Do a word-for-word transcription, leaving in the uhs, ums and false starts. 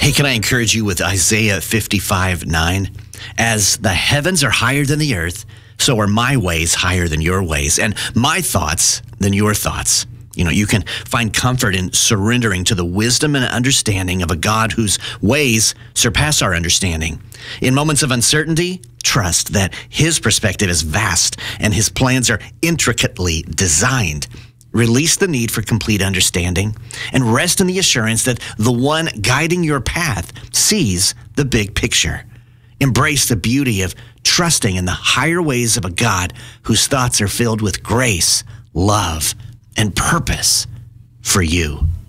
Hey, can I encourage you with Isaiah fifty-five nine? As the heavens are higher than the earth, so are my ways higher than your ways, and my thoughts than your thoughts. You know, you can find comfort in surrendering to the wisdom and understanding of a God whose ways surpass our understanding. In moments of uncertainty, trust that his perspective is vast and his plans are intricately designed. Release the need for complete understanding and rest in the assurance that the one guiding your path sees the big picture. Embrace the beauty of trusting in the higher ways of a God whose thoughts are filled with grace, love, and purpose for you.